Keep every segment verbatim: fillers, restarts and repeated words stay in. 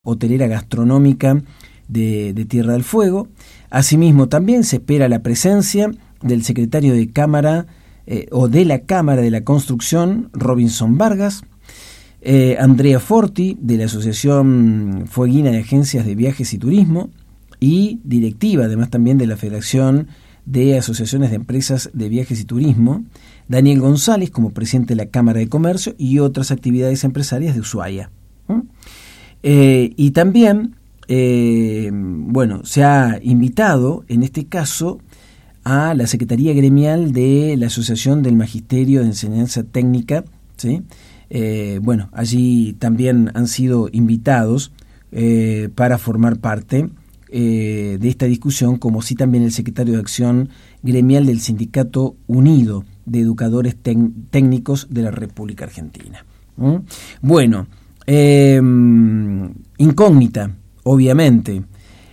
hotelera gastronómica de, de Tierra del Fuego. Asimismo, también se espera la presencia del secretario de Cámara eh, o de la Cámara de la Construcción, Robinson Vargas, eh, Andrea Forti, de la Asociación Fueguina de Agencias de Viajes y Turismo, y directiva, además también de la Federación de Asociaciones de Empresas de Viajes y Turismo, Daniel González, como presidente de la Cámara de Comercio, y otras actividades empresarias de Ushuaia. ¿Mm? Eh, y también, eh, bueno, se ha invitado, en este caso, a la Secretaría Gremial de la Asociación del Magisterio de Enseñanza Técnica, ¿sí? Eh, bueno, allí también han sido invitados eh, para formar parte eh, de esta discusión, como sí también el secretario de Acción Gremial del Sindicato Unido de Educadores Tec- Técnicos de la República Argentina. ¿Mm? Bueno, Eh, incógnita, obviamente,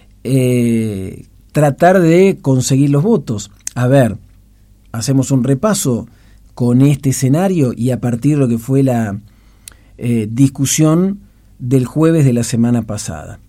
eh, tratar de conseguir los votos. A ver, hacemos un repaso con este escenario y a partir de lo que fue la eh, discusión del jueves de la semana pasada.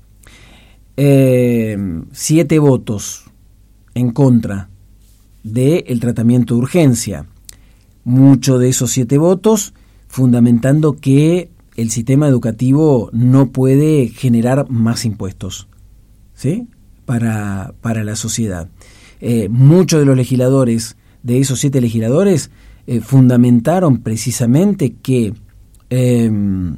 Eh, siete votos en contra del tratamiento de urgencia. Muchos de esos siete votos fundamentando que el sistema educativo no puede generar más impuestos, ¿sí? para, para la sociedad. Eh, muchos de los legisladores, de esos siete legisladores, eh, fundamentaron precisamente que eh,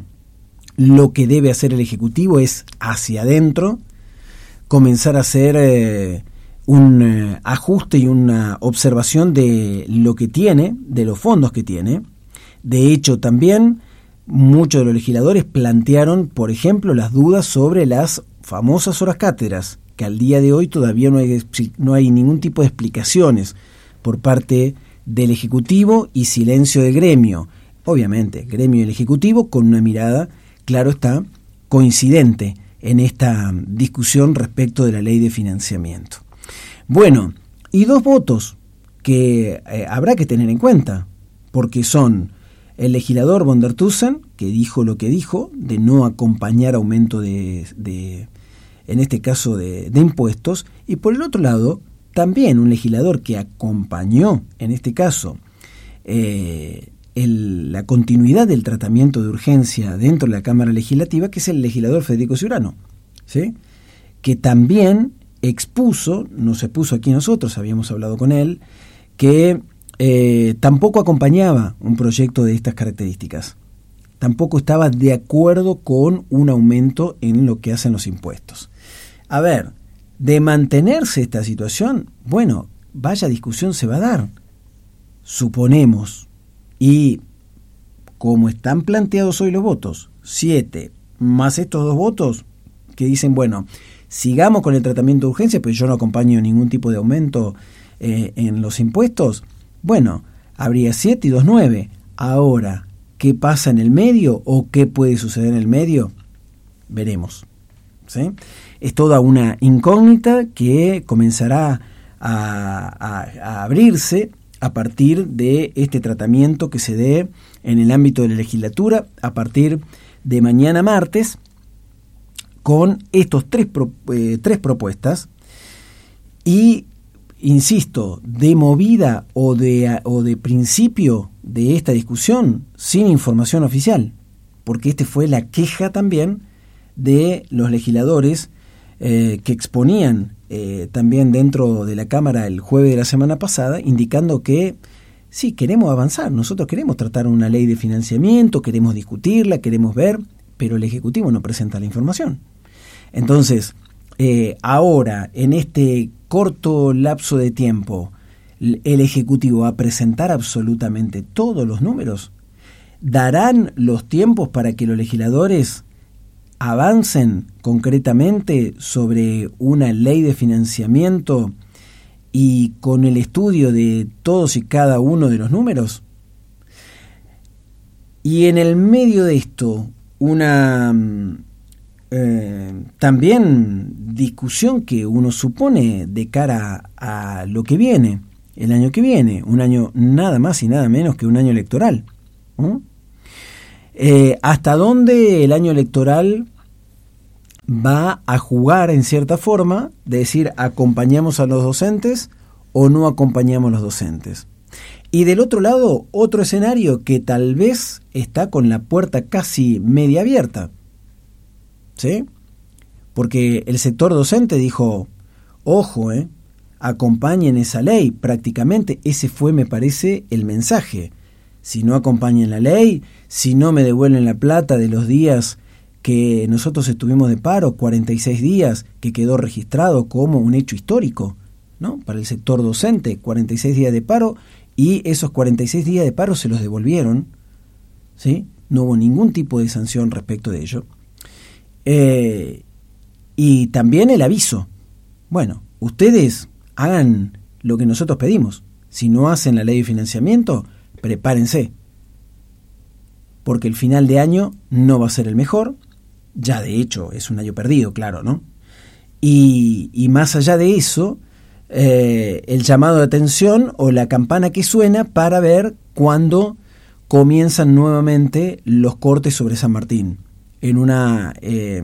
lo que debe hacer el Ejecutivo es hacia adentro comenzar a hacer eh, un eh, ajuste y una observación de lo que tiene, de los fondos que tiene. De hecho, también muchos de los legisladores plantearon, por ejemplo, las dudas sobre las famosas horas cátedras, que al día de hoy todavía no hay, no hay ningún tipo de explicaciones por parte del Ejecutivo y silencio del gremio. Obviamente, gremio y el Ejecutivo con una mirada, claro está, coincidente en esta discusión respecto de la ley de financiamiento. Bueno, y dos votos que eh, habrá que tener en cuenta, porque son el legislador von der Tussen, que dijo lo que dijo, de no acompañar aumento de, de en este caso, de, de impuestos, y por el otro lado, también un legislador que acompañó, en este caso, eh, el, la continuidad del tratamiento de urgencia dentro de la Cámara Legislativa, que es el legislador Federico Ciurano, ¿sí? Que también expuso, nos expuso aquí nosotros, habíamos hablado con él, que Eh, tampoco acompañaba un proyecto de estas características. Tampoco estaba de acuerdo con un aumento en lo que hacen los impuestos. A ver, de mantenerse esta situación, bueno, vaya discusión se va a dar. Suponemos, y como están planteados hoy los votos, siete más estos dos votos, que dicen, bueno, sigamos con el tratamiento de urgencia, pero yo no acompaño ningún tipo de aumento eh, en los impuestos. Bueno, habría siete y dos, nueve. Ahora, ¿qué pasa en el medio o qué puede suceder en el medio? Veremos, ¿sí? Es toda una incógnita que comenzará a, a, a abrirse a partir de este tratamiento que se dé en el ámbito de la legislatura a partir de mañana martes con estos tres, pro, eh, tres propuestas y insisto, de movida o de, o de principio de esta discusión sin información oficial, porque este fue la queja también de los legisladores eh, que exponían eh, también dentro de la Cámara el jueves de la semana pasada, indicando que sí, queremos avanzar, nosotros queremos tratar una ley de financiamiento, queremos discutirla, queremos ver, pero el Ejecutivo no presenta la información. Entonces, eh, ahora, en este corto lapso de tiempo, el Ejecutivo va a presentar absolutamente todos los números. ¿Darán los tiempos para que los legisladores avancen concretamente sobre una ley de financiamiento y con el estudio de todos y cada uno de los números? Y en el medio de esto, una Eh, también discusión que uno supone de cara a lo que viene, el año que viene, un año nada más y nada menos que un año electoral. ¿Mm? Eh, ¿Hasta dónde el año electoral va a jugar en cierta forma, de decir, acompañamos a los docentes o no acompañamos a los docentes. Y del otro lado, otro escenario que tal vez está con la puerta casi media abierta, ¿sí? Porque el sector docente dijo, ojo, eh, acompañen esa ley. Prácticamente ese fue, me parece, el mensaje. Si no acompañan la ley, si no me devuelven la plata de los días que nosotros estuvimos de paro, cuarenta y seis días, que quedó registrado como un hecho histórico, ¿no? Para el sector docente, cuarenta y seis días de paro, y esos cuarenta y seis días de paro se los devolvieron, ¿sí? No hubo ningún tipo de sanción respecto de ello. Eh, y también el aviso. Bueno, ustedes hagan lo que nosotros pedimos. Si no hacen la ley de financiamiento, prepárense. Porque el final de año no va a ser el mejor. Ya de hecho es un año perdido, claro, ¿no? Y, y más allá de eso, eh, el llamado de atención o la campana que suena para ver cuándo comienzan nuevamente los cortes sobre San Martín. En una eh,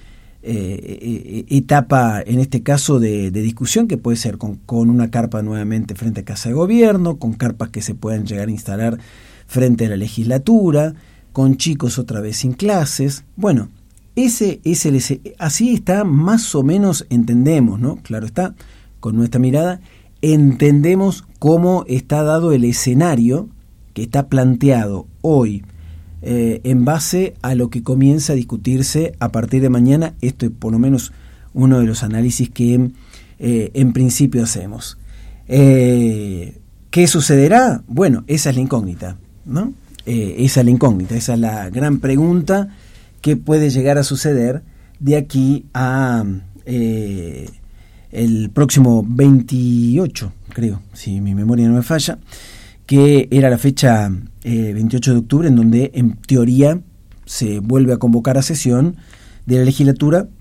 eh, etapa, en este caso, de, de discusión que puede ser con, con una carpa nuevamente frente a Casa de Gobierno, con carpas que se puedan llegar a instalar frente a la legislatura, con chicos otra vez sin clases. Bueno, ese es el, así está más o menos, entendemos, ¿no? Claro está, con nuestra mirada, entendemos cómo está dado el escenario que está planteado hoy, eh, en base a lo que comienza a discutirse a partir de mañana. Esto es por lo menos uno de los análisis que eh, en principio hacemos. Eh, ¿Qué sucederá? Bueno, esa es la incógnita, ¿no? Eh, esa es la incógnita, esa es la gran pregunta que puede llegar a suceder de aquí a eh, el próximo veintiocho, creo, si mi memoria no me falla, que era la fecha eh, veintiocho de octubre, en donde en teoría se vuelve a convocar a sesión de la legislatura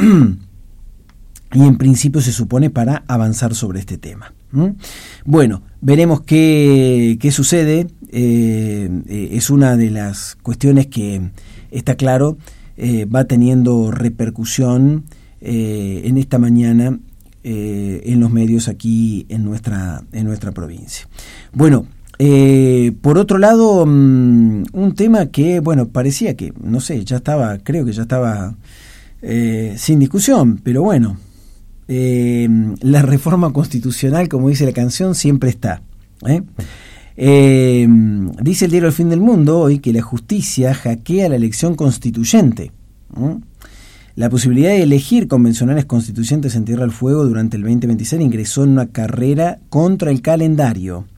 y en principio se supone para avanzar sobre este tema. ¿Mm? Bueno, veremos qué, qué sucede. Eh, eh, es una de las cuestiones que, está claro, eh, va teniendo repercusión eh, en esta mañana eh, en los medios aquí en nuestra, en nuestra provincia. Bueno, eh, por otro lado, um, un tema que, bueno, parecía que, no sé, ya estaba, creo que ya estaba eh, sin discusión, pero bueno, eh, la reforma constitucional, como dice la canción, siempre está, ¿eh? Eh, dice el diario El Fin del Mundo hoy que la justicia hackea la elección constituyente. ¿Mm? La posibilidad de elegir convencionales constituyentes en Tierra del Fuego durante el veinte veintiséis ingresó en una carrera contra el calendario.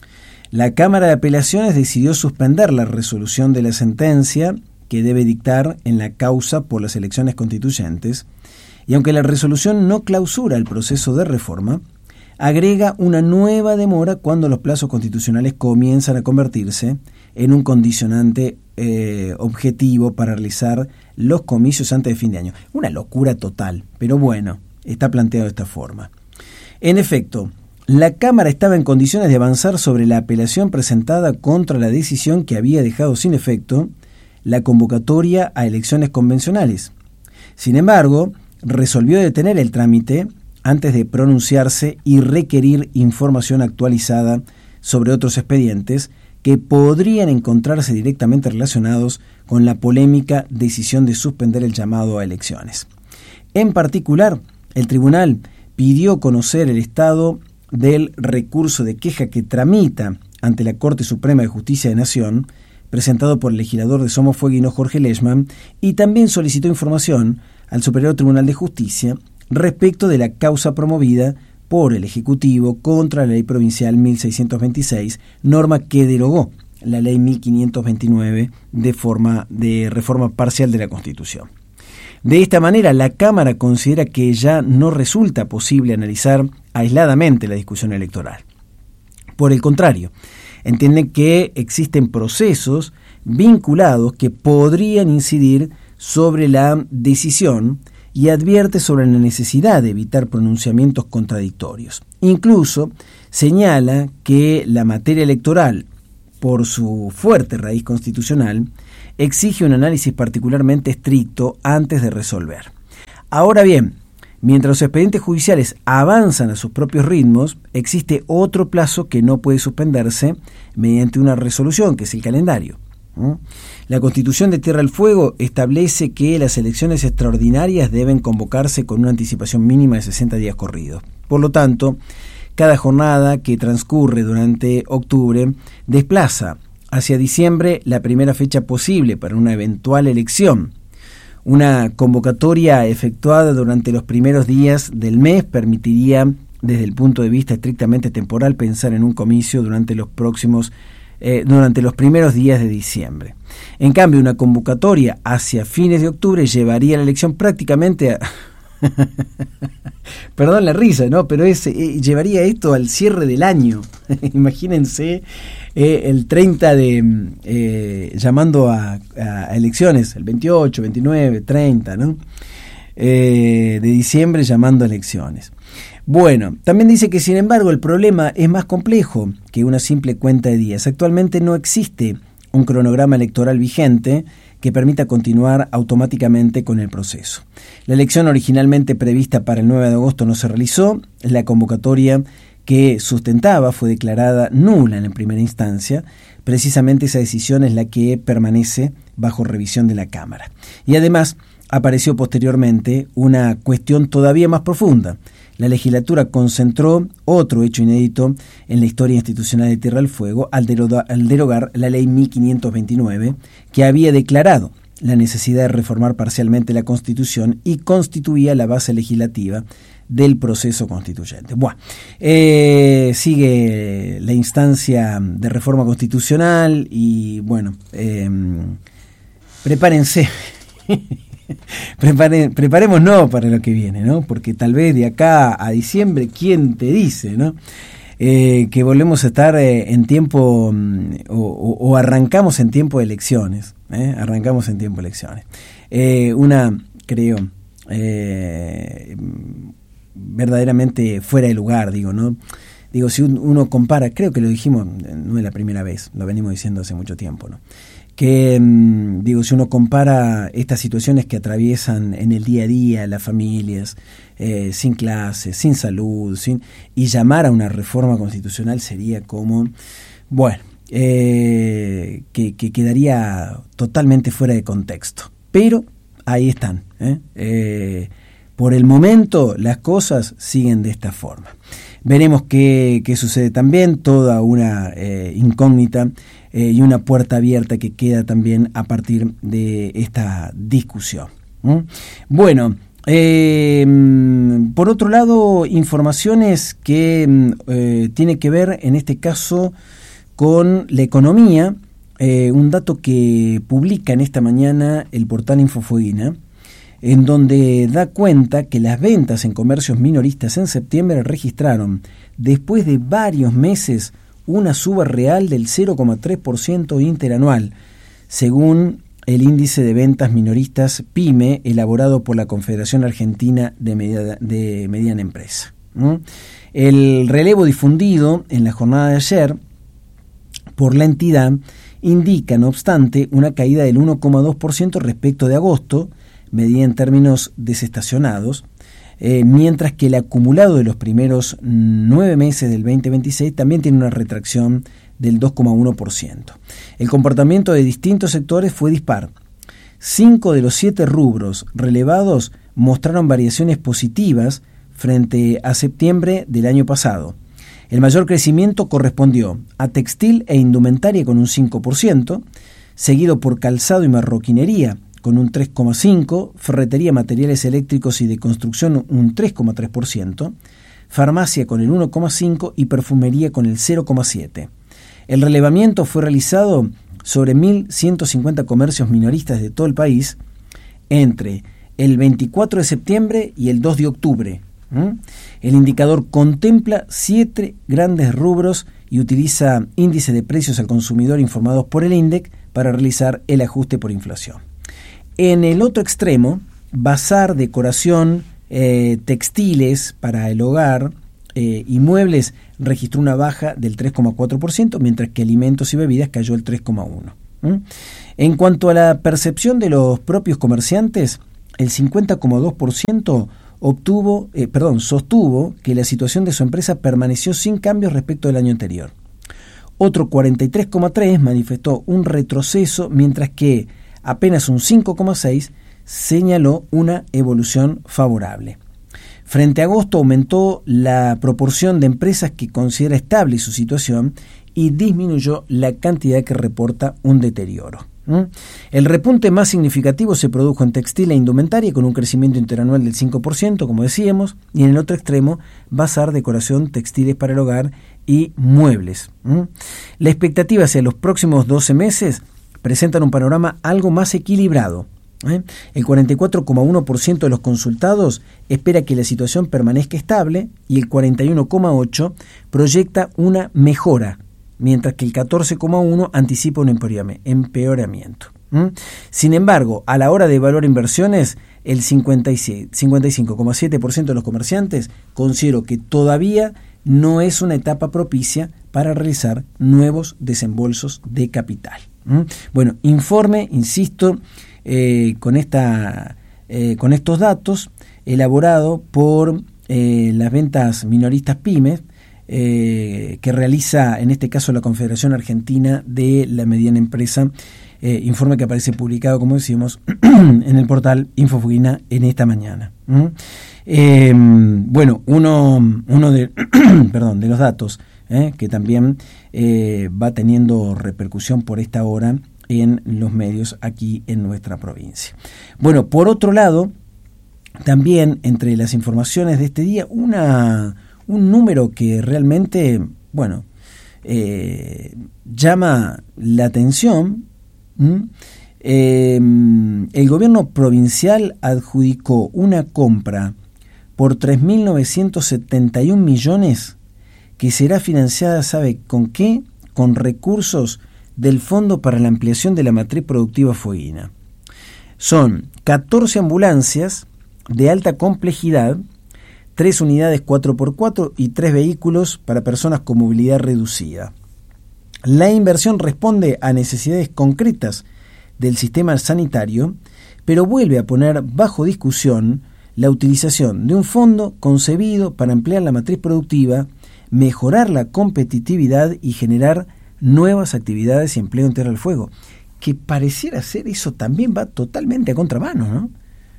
La Cámara de Apelaciones decidió suspender la resolución de la sentencia que debe dictar en la causa por las elecciones constituyentes, y aunque la resolución no clausura el proceso de reforma, agrega una nueva demora cuando los plazos constitucionales comienzan a convertirse en un condicionante eh, objetivo para realizar los comicios antes de fin de año. Una locura total, pero bueno, está planteado de esta forma. En efecto, la Cámara estaba en condiciones de avanzar sobre la apelación presentada contra la decisión que había dejado sin efecto la convocatoria a elecciones convencionales. Sin embargo, resolvió detener el trámite antes de pronunciarse y requerir información actualizada sobre otros expedientes que podrían encontrarse directamente relacionados con la polémica decisión de suspender el llamado a elecciones. En particular, el tribunal pidió conocer el estado del recurso de queja que tramita ante la Corte Suprema de Justicia de Nación, presentado por el legislador de Somos Fueguinos Jorge Lechman, y también solicitó información al Superior Tribunal de Justicia respecto de la causa promovida por el Ejecutivo contra la Ley Provincial mil seiscientos veintiséis, norma que derogó la Ley mil quinientos veintinueve de forma de reforma parcial de la Constitución. De esta manera, la Cámara considera que ya no resulta posible analizar aisladamente la discusión electoral. Por el contrario, entiende que existen procesos vinculados que podrían incidir sobre la decisión y advierte sobre la necesidad de evitar pronunciamientos contradictorios. Incluso señala que la materia electoral, por su fuerte raíz constitucional, exige un análisis particularmente estricto antes de resolver. Ahora bien, mientras los expedientes judiciales avanzan a sus propios ritmos, existe otro plazo que no puede suspenderse mediante una resolución, que es el calendario. ¿Mm? La Constitución de Tierra del Fuego establece que las elecciones extraordinarias deben convocarse con una anticipación mínima de sesenta días corridos. Por lo tanto, cada jornada que transcurre durante octubre desplaza hacia diciembre la primera fecha posible para una eventual elección. Una convocatoria efectuada durante los primeros días del mes permitiría, desde el punto de vista estrictamente temporal, pensar en un comicio durante los próximos eh, durante los primeros días de diciembre. En cambio, una convocatoria hacia fines de octubre llevaría la elección prácticamente a perdón la risa, ¿no? Pero es, eh, llevaría esto al cierre del año. Imagínense eh, el treinta de eh, llamando a, a elecciones, el veintiocho, veintinueve, treinta, ¿no? Eh, de diciembre llamando a elecciones. Bueno, también dice que sin embargo el problema es más complejo que una simple cuenta de días. Actualmente no existe un cronograma electoral vigente que permita continuar automáticamente con el proceso. La elección originalmente prevista para el nueve de agosto no se realizó. La convocatoria que sustentaba fue declarada nula en primera instancia. Precisamente esa decisión es la que permanece bajo revisión de la Cámara. Y además apareció posteriormente una cuestión todavía más profunda. La legislatura concentró otro hecho inédito en la historia institucional de Tierra del Fuego al derogar, al derogar la ley mil quinientos veintinueve, que había declarado la necesidad de reformar parcialmente la Constitución y constituía la base legislativa del proceso constituyente. Bueno, eh, sigue la instancia de reforma constitucional y bueno, eh, prepárense. Prepare, preparémonos para lo que viene, ¿no? Porque tal vez de acá a diciembre, ¿quién te dice, no? Eh, que volvemos a estar eh, en tiempo mm, o, o, o arrancamos en tiempo de elecciones, ¿eh? Arrancamos en tiempo de elecciones. Eh, una, creo, eh, verdaderamente fuera de lugar, digo, ¿no? Digo, si uno compara, creo que lo dijimos, no es la primera vez, lo venimos diciendo hace mucho tiempo, ¿no? Que, digo, si uno compara estas situaciones que atraviesan en el día a día las familias, eh, sin clases, sin salud, sin y llamar a una reforma constitucional sería como, bueno, eh, que, que quedaría totalmente fuera de contexto. Pero ahí están. ¿eh? Eh, por el momento las cosas siguen de esta forma. Veremos qué, qué sucede también, toda una eh, incógnita eh, y una puerta abierta que queda también a partir de esta discusión. ¿Mm? Bueno, eh, por otro lado, informaciones que eh, tienen que ver en este caso con la economía, eh, un dato que publica en esta mañana el portal Infofueguina, en donde da cuenta que las ventas en comercios minoristas en septiembre registraron, después de varios meses, una suba real del cero coma tres por ciento interanual, según el índice de ventas minoristas PYME, elaborado por la Confederación Argentina de, Media, de Mediana Empresa. ¿Mm? El relevo difundido en la jornada de ayer por la entidad indica, no obstante, una caída del uno coma dos por ciento respecto de agosto, medida en términos desestacionados, eh, mientras que el acumulado de los primeros nueve meses del veinte veintiséis también tiene una retracción del dos coma uno por ciento. El comportamiento de distintos sectores fue dispar. Cinco de los siete rubros relevados mostraron variaciones positivas frente a septiembre del año pasado. El mayor crecimiento correspondió a textil e indumentaria con un cinco por ciento, seguido por calzado y marroquinería con un tres coma cinco por ciento, ferretería, materiales eléctricos y de construcción un tres coma tres por ciento, farmacia con el uno coma cinco por ciento y perfumería con el cero coma siete por ciento. El relevamiento fue realizado sobre mil ciento cincuenta comercios minoristas de todo el país entre el veinticuatro de septiembre y el dos de octubre. ¿Mm? El indicador contempla siete grandes rubros y utiliza índices de precios al consumidor informados por el INDEC para realizar el ajuste por inflación. En el otro extremo, bazar, decoración, eh, textiles para el hogar eh, y muebles registró una baja del tres coma cuatro por ciento, mientras que alimentos y bebidas cayó el tres coma uno por ciento. ¿Mm? En cuanto a la percepción de los propios comerciantes, el cincuenta coma dos por ciento obtuvo, eh, perdón, sostuvo que la situación de su empresa permaneció sin cambios respecto del año anterior. Otro cuarenta y tres coma tres por ciento manifestó un retroceso, mientras que apenas un cinco coma seis por ciento señaló una evolución favorable. Frente a agosto aumentó la proporción de empresas que considera estable su situación y disminuyó la cantidad que reporta un deterioro. ¿Mm? El repunte más significativo se produjo en textil e indumentaria, con un crecimiento interanual del cinco por ciento, como decíamos, y en el otro extremo, bazar, decoración, textiles para el hogar y muebles. ¿Mm? La expectativa hacia los próximos doce meses presentan un panorama algo más equilibrado. ¿Eh? El cuarenta y cuatro coma uno por ciento de los consultados espera que la situación permanezca estable y el cuarenta y uno coma ocho por ciento proyecta una mejora, mientras que el catorce coma uno por ciento anticipa un empeoramiento. ¿Mm? Sin embargo, a la hora de evaluar inversiones, el cincuenta y cinco coma siete por ciento de los comerciantes consideró que todavía no es una etapa propicia para realizar nuevos desembolsos de capital. ¿Mm? Bueno, informe, insisto, Eh, con esta eh, con estos datos elaborado por eh, las ventas minoristas pymes eh, que realiza en este caso la Confederación Argentina de la Mediana Empresa, eh, informe que aparece publicado, como decimos, en el portal Infofuguina en esta mañana. ¿Mm? Eh, bueno, uno uno de perdón de los datos eh, que también eh, va teniendo repercusión por esta hora en los medios aquí en nuestra provincia. Bueno, por otro lado, también entre las informaciones de este día, una, un número que realmente, bueno, eh, llama la atención. ¿Mm? Eh, el gobierno provincial adjudicó una compra por tres mil novecientos setenta y un millones que será financiada, ¿sabe con qué? Con recursos del Fondo para la Ampliación de la Matriz Productiva Fueguina. Son catorce ambulancias de alta complejidad, tres unidades cuatro por cuatro y tres vehículos para personas con movilidad reducida. La inversión responde a necesidades concretas del sistema sanitario, pero vuelve a poner bajo discusión la utilización de un fondo concebido para ampliar la matriz productiva, mejorar la competitividad y generar nuevas actividades y empleo en Tierra del Fuego, que pareciera ser eso también va totalmente a contramano, ¿no?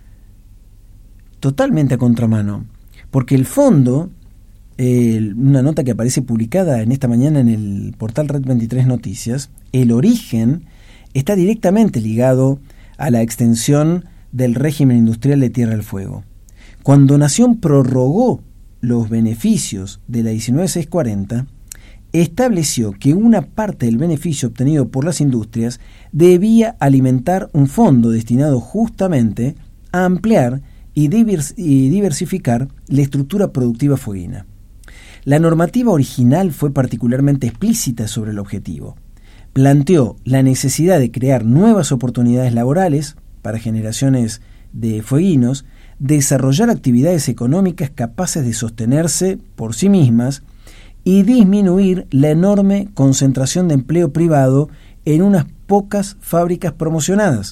Totalmente a contramano, porque el fondo, eh, una nota que aparece publicada en esta mañana en el portal Red veintitrés Noticias, el origen está directamente ligado a la extensión del régimen industrial de Tierra del Fuego. Cuando Nación prorrogó los beneficios de la diecinueve seiscientos cuarenta, estableció que una parte del beneficio obtenido por las industrias debía alimentar un fondo destinado justamente a ampliar y diversificar la estructura productiva fueguina. La normativa original fue particularmente explícita sobre el objetivo. Planteó la necesidad de crear nuevas oportunidades laborales para generaciones de fueguinos, desarrollar actividades económicas capaces de sostenerse por sí mismas y disminuir la enorme concentración de empleo privado en unas pocas fábricas promocionadas.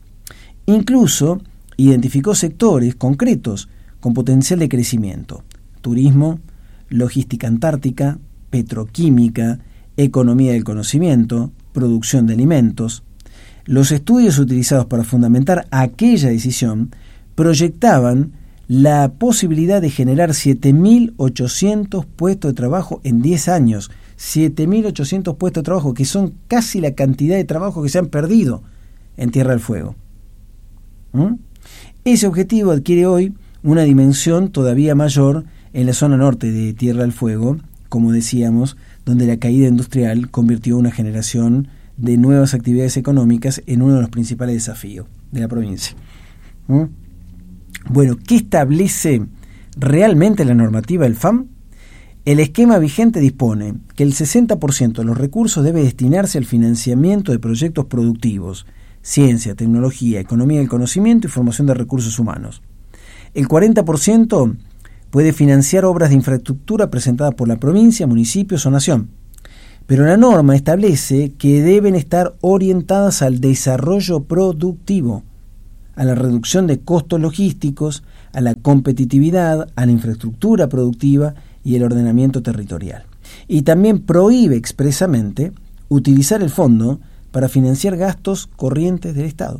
Incluso identificó sectores concretos con potencial de crecimiento: turismo, logística antártica, petroquímica, economía del conocimiento, producción de alimentos. Los estudios utilizados para fundamentar aquella decisión proyectaban la posibilidad de generar siete mil ochocientos puestos de trabajo en diez años. siete mil ochocientos puestos de trabajo, que son casi la cantidad de trabajo que se han perdido en Tierra del Fuego. ¿Mm? Ese objetivo adquiere hoy una dimensión todavía mayor en la zona norte de Tierra del Fuego, como decíamos, donde la caída industrial convirtió una generación de nuevas actividades económicas en uno de los principales desafíos de la provincia. ¿Mm? Bueno, ¿qué establece realmente la normativa del F A M? El esquema vigente dispone que el sesenta por ciento de los recursos debe destinarse al financiamiento de proyectos productivos, ciencia, tecnología, economía del conocimiento y formación de recursos humanos. El cuarenta por ciento puede financiar obras de infraestructura presentadas por la provincia, municipios o nación. Pero la norma establece que deben estar orientadas al desarrollo productivo, a la reducción de costos logísticos, a la competitividad, a la infraestructura productiva y el ordenamiento territorial. Y también prohíbe expresamente utilizar el fondo para financiar gastos corrientes del Estado.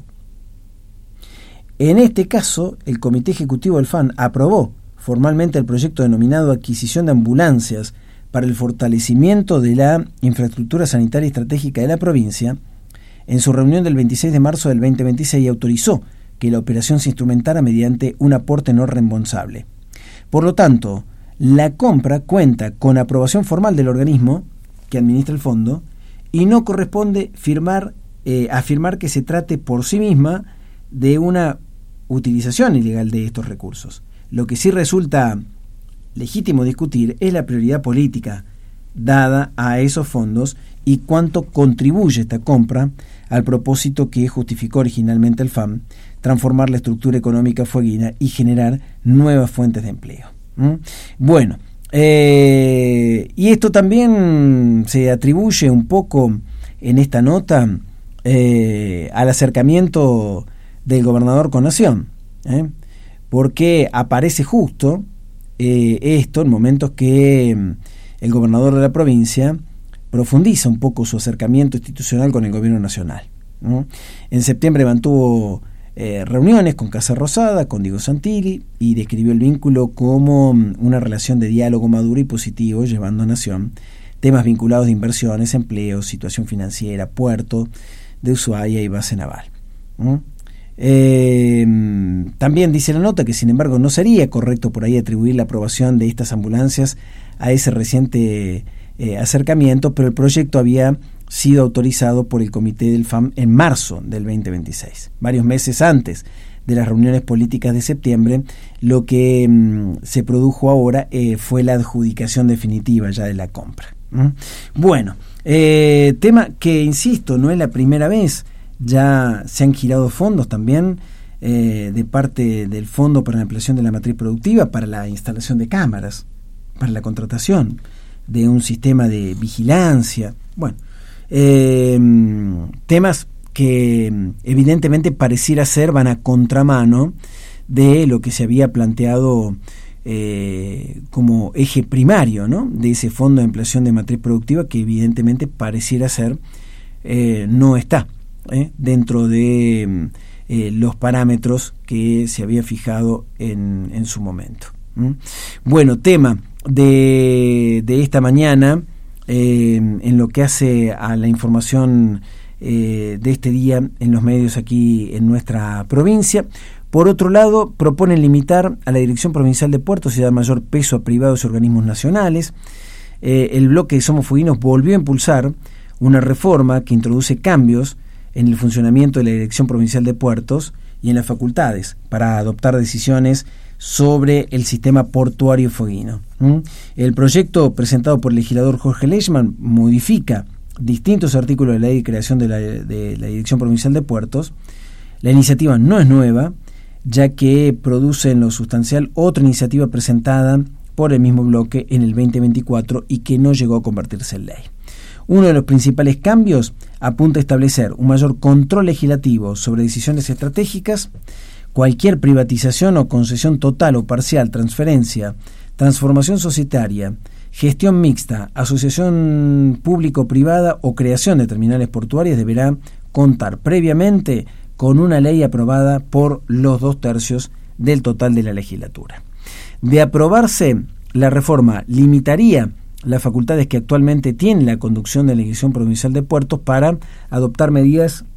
En este caso, el Comité Ejecutivo del F A N aprobó formalmente el proyecto denominado Adquisición de Ambulancias para el fortalecimiento de la infraestructura sanitaria estratégica de la provincia en su reunión del veintiséis de marzo del veinte veintiséis y autorizó que la operación se instrumentara mediante un aporte no reembolsable. Por lo tanto, la compra cuenta con aprobación formal del organismo que administra el fondo y no corresponde firmar, eh, afirmar que se trate por sí misma de una utilización ilegal de estos recursos. Lo que sí resulta legítimo discutir es la prioridad política dada a esos fondos y cuánto contribuye esta compra al propósito que justificó originalmente el F A M, transformar la estructura económica fueguina y generar nuevas fuentes de empleo. ¿Mm? Bueno, eh, y esto también se atribuye un poco en esta nota eh, al acercamiento del gobernador con Nación, ¿eh? porque aparece justo eh, esto en momentos que el gobernador de la provincia profundiza un poco su acercamiento institucional con el gobierno nacional, ¿no? En septiembre mantuvo eh, reuniones con Casa Rosada, con Diego Santilli, y describió el vínculo como una relación de diálogo maduro y positivo, llevando a Nación temas vinculados de inversiones, empleo, situación financiera, puerto de Ushuaia y base naval, ¿no? Eh, también dice la nota que sin embargo no sería correcto por ahí atribuir la aprobación de estas ambulancias a ese reciente eh, acercamiento, pero el proyecto había sido autorizado por el comité del F A M en marzo del veinte veintiséis, varios meses antes de las reuniones políticas de septiembre. Lo que mm, se produjo ahora eh, fue la adjudicación definitiva ya de la compra. ¿Mm? Bueno, eh, tema que, insisto, no es la primera vez. Ya se han girado fondos también eh, de parte del Fondo para la Ampliación de la Matriz Productiva para la instalación de cámaras, para la contratación de un sistema de vigilancia. Bueno, eh, temas que evidentemente pareciera ser van a contramano de lo que se había planteado eh, como eje primario, ¿no?, de ese Fondo de Ampliación de Matriz Productiva, que evidentemente pareciera ser eh, no está Eh, dentro de eh, los parámetros que se había fijado en, en su momento. ¿Mm? Bueno, tema de, de esta mañana eh, en lo que hace a la información eh, de este día en los medios aquí en nuestra provincia. Por otro lado, proponen limitar a la Dirección Provincial de Puertos y dar mayor peso a privados y organismos nacionales. Eh, el bloque de Somos Fueguinos volvió a impulsar una reforma que introduce cambios en el funcionamiento de la Dirección Provincial de Puertos y en las facultades para adoptar decisiones sobre el sistema portuario fueguino. ¿Mm? El proyecto presentado por el legislador Jorge Leishman modifica distintos artículos de la ley de creación de la, de la Dirección Provincial de Puertos. La iniciativa no es nueva, ya que produce en lo sustancial otra iniciativa presentada por el mismo bloque en el veinte veinticuatro y que no llegó a convertirse en ley. Uno de los principales cambios apunta a establecer un mayor control legislativo sobre decisiones estratégicas. Cualquier privatización o concesión total o parcial, transferencia, transformación societaria, gestión mixta, asociación público-privada o creación de terminales portuarias deberá contar previamente con una ley aprobada por los dos tercios del total de la legislatura. De aprobarse, la reforma limitaría las facultades que actualmente tiene la conducción de la Dirección Provincial de Puertos para adoptar medidas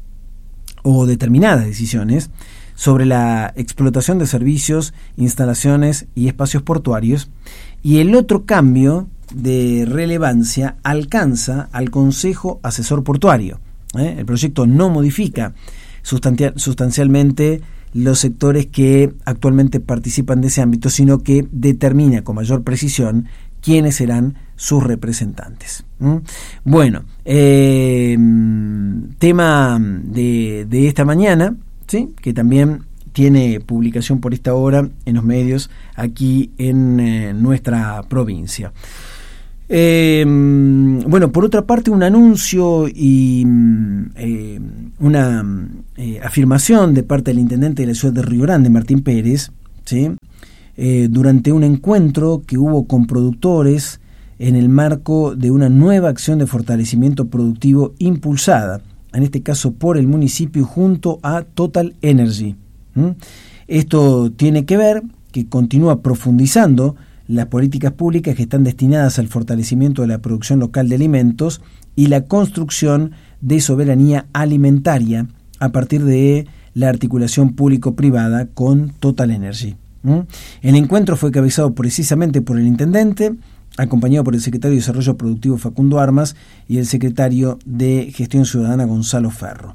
o determinadas decisiones sobre la explotación de servicios, instalaciones y espacios portuarios. Y el otro cambio de relevancia alcanza al Consejo Asesor Portuario. ¿eh? El proyecto no modifica sustancia- sustancialmente los sectores que actualmente participan de ese ámbito, sino que determina con mayor precisión quiénes serán sus representantes. ¿Mm? Bueno, eh, tema de, de esta mañana, ¿sí?, que también tiene publicación por esta hora en los medios aquí en eh, nuestra provincia. Eh, bueno, por otra parte, un anuncio y eh, una eh, afirmación de parte del intendente de la ciudad de Río Grande, Martín Pérez, ¿sí? eh, durante un encuentro que hubo con productores en el marco de una nueva acción de fortalecimiento productivo impulsada, en este caso por el municipio junto a Total Energy. ¿Mm? Esto tiene que ver que continúa profundizando las políticas públicas que están destinadas al fortalecimiento de la producción local de alimentos y la construcción de soberanía alimentaria a partir de la articulación público-privada con Total Energy. ¿Mm? El encuentro fue cabezado precisamente por el intendente, acompañado por el secretario de Desarrollo Productivo Facundo Armas y el secretario de Gestión Ciudadana Gonzalo Ferro.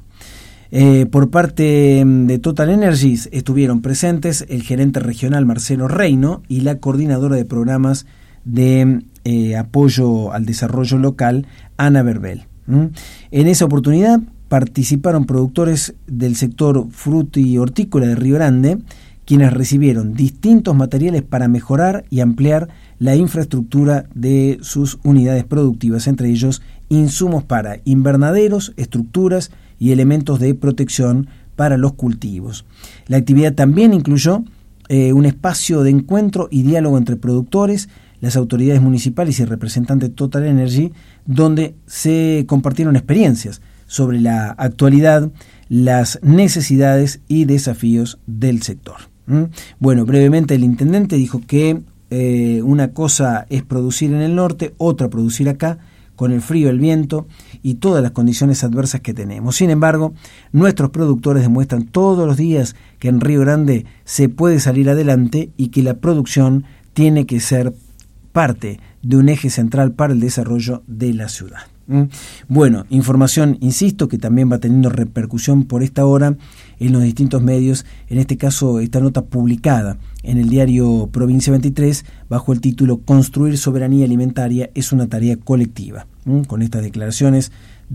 Eh, por parte de Total Energies estuvieron presentes el gerente regional Marcelo Reino y la coordinadora de programas de eh, apoyo al desarrollo local, Ana Berbel. ¿Mm? En esa oportunidad participaron productores del sector fruti y hortícola de Río Grande, quienes recibieron distintos materiales para mejorar y ampliar la infraestructura de sus unidades productivas, entre ellos insumos para invernaderos, estructuras y elementos de protección para los cultivos. La actividad también incluyó eh, un espacio de encuentro y diálogo entre productores, las autoridades municipales y representantes de Total Energy, donde se compartieron experiencias sobre la actualidad, las necesidades y desafíos del sector. ¿Mm? Bueno, brevemente el intendente dijo que eh, una cosa es producir en el norte, otra producir acá, con el frío, el viento y todas las condiciones adversas que tenemos. Sin embargo, nuestros productores demuestran todos los días que en Río Grande se puede salir adelante y que la producción tiene que ser parte de un eje central para el desarrollo de la ciudad. ¿Mm? Bueno, información, insisto, que también va teniendo repercusión por esta hora en los distintos medios, en este caso esta nota publicada en el diario Provincia veintitrés bajo el título Construir soberanía alimentaria es una tarea colectiva, ¿Mm? con estas declaraciones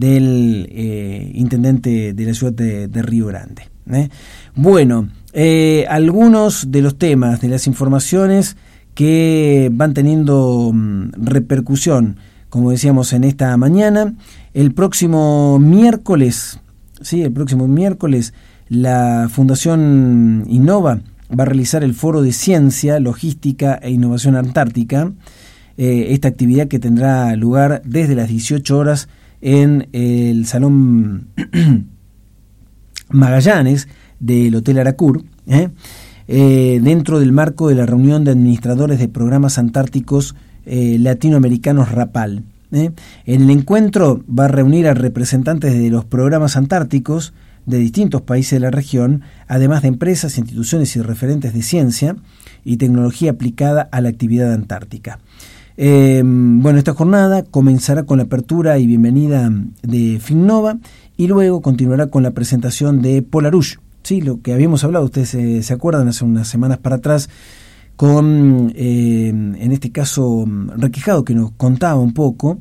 del eh, intendente de la ciudad de, de Río Grande. ¿eh? Bueno, eh, algunos de los temas, de las informaciones que van teniendo mm, repercusión, como decíamos en esta mañana. El próximo miércoles, sí, el próximo miércoles, la Fundación Innova va a realizar el Foro de Ciencia, Logística e Innovación Antártica. Eh, esta actividad que tendrá lugar desde las dieciocho horas en el Salón Magallanes del Hotel Aracur, ¿eh? Eh, dentro del marco de la reunión de administradores de programas antárticos Eh, latinoamericanos RAPAL. ¿eh? En el encuentro va a reunir a representantes de los programas antárticos de distintos países de la región, además de empresas, instituciones y referentes de ciencia y tecnología aplicada a la actividad antártica. Eh, bueno, esta jornada comenzará con la apertura y bienvenida de Finnova y luego continuará con la presentación de Polarush, ¿sí? Lo que habíamos hablado, ustedes eh, se acuerdan hace unas semanas para atrás, con, eh, en este caso, Requejado, que nos contaba un poco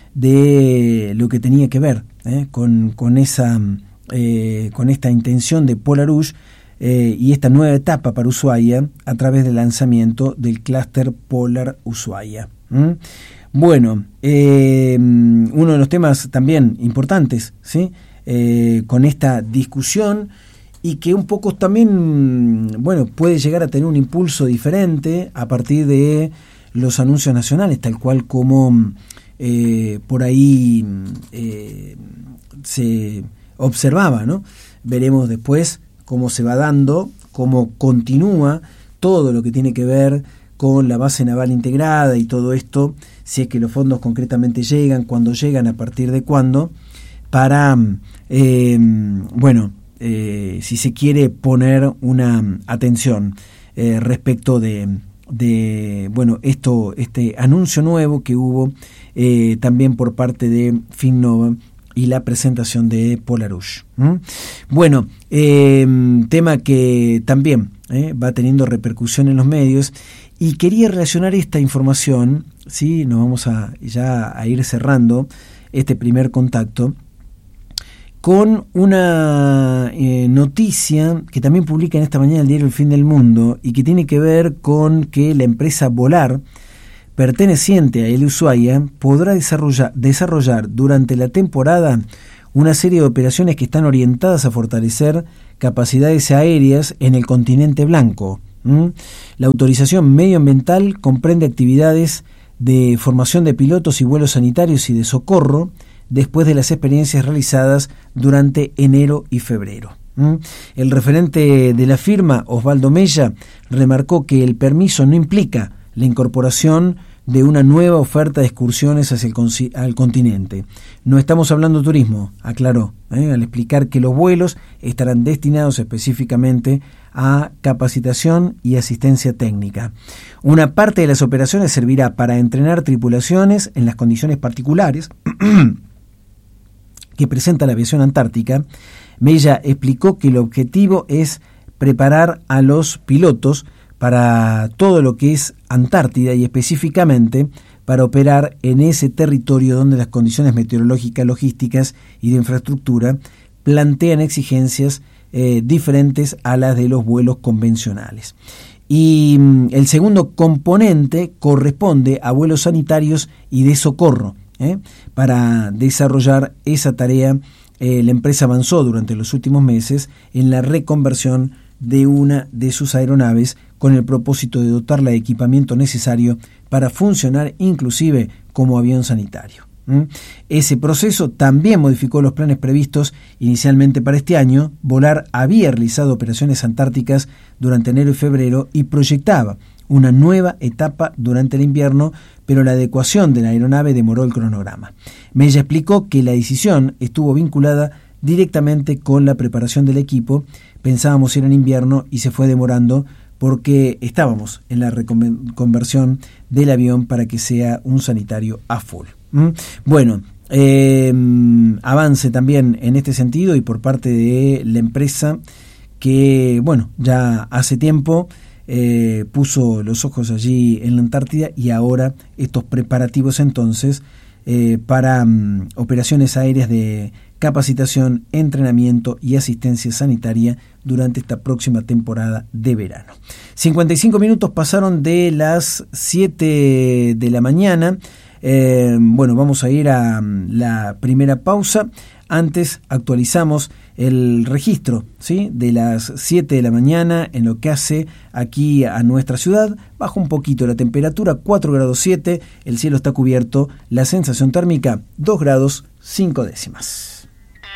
de lo que tenía que ver eh, con, con, esa, eh, con esta intención de Polarush eh, y esta nueva etapa para Ushuaia a través del lanzamiento del clúster Polar Ushuaia. ¿Mm? Bueno, eh, uno de los temas también importantes, ¿sí? eh, con esta discusión, y que un poco también, bueno, puede llegar a tener un impulso diferente a partir de los anuncios nacionales, tal cual como eh, por ahí eh, se observaba, ¿no? Veremos después cómo se va dando, cómo continúa todo lo que tiene que ver con la base naval integrada y todo esto, si es que los fondos concretamente llegan, cuándo llegan, a partir de cuándo, para, eh, bueno, Eh, si se quiere poner una atención eh, respecto de, de bueno esto este anuncio nuevo que hubo eh, también por parte de Finnova y la presentación de Polarush. ¿Mm? Bueno, eh, tema que también eh, va teniendo repercusión en los medios, y quería relacionar esta información, ¿sí? Nos vamos a ya a ir cerrando este primer contacto con una eh, noticia que también publica en esta mañana el diario El Fin del Mundo, y que tiene que ver con que la empresa Volar, perteneciente a El Ushuaia, podrá desarrollar, desarrollar durante la temporada una serie de operaciones que están orientadas a fortalecer capacidades aéreas en el continente blanco. ¿Mm? La autorización medioambiental comprende actividades de formación de pilotos y vuelos sanitarios y de socorro después de las experiencias realizadas durante enero y febrero. ¿Mm? El referente de la firma, Osvaldo Mella, remarcó que el permiso no implica la incorporación de una nueva oferta de excursiones hacia el con- al continente. No estamos hablando de turismo, aclaró, ¿eh? al explicar que los vuelos estarán destinados específicamente a capacitación y asistencia técnica. Una parte de las operaciones servirá para entrenar tripulaciones en las condiciones particulares que presenta la aviación antártica. Mella explicó que el objetivo es preparar a los pilotos para todo lo que es Antártida y específicamente para operar en ese territorio donde las condiciones meteorológicas, logísticas y de infraestructura plantean exigencias eh, diferentes a las de los vuelos convencionales. Y mm, el segundo componente corresponde a vuelos sanitarios y de socorro. ¿eh? Para desarrollar esa tarea, eh, la empresa avanzó durante los últimos meses en la reconversión de una de sus aeronaves con el propósito de dotarla de equipamiento necesario para funcionar inclusive como avión sanitario. ¿Mm? Ese proceso también modificó los planes previstos inicialmente para este año. Volar había realizado operaciones antárticas durante enero y febrero y proyectaba una nueva etapa durante el invierno, pero la adecuación de la aeronave demoró el cronograma. Mella explicó que la decisión estuvo vinculada directamente con la preparación del equipo. Pensábamos ir en invierno y se fue demorando porque estábamos en la reconversión del avión para que sea un sanitario a full. ¿Mm? Bueno, eh, avance también en este sentido y por parte de la empresa que, bueno, ya hace tiempo eh, puso los ojos allí en la Antártida y ahora estos preparativos entonces eh, para um, operaciones aéreas de capacitación, entrenamiento y asistencia sanitaria durante esta próxima temporada de verano. cincuenta y cinco minutos pasaron de las siete de la mañana. Eh, bueno, vamos a ir a um, la primera pausa. Antes actualizamos el registro, ¿sí?, de las siete de la mañana en lo que hace aquí a nuestra ciudad. Baja un poquito la temperatura, cuatro grados siete, el cielo está cubierto, la sensación térmica dos grados cinco décimas.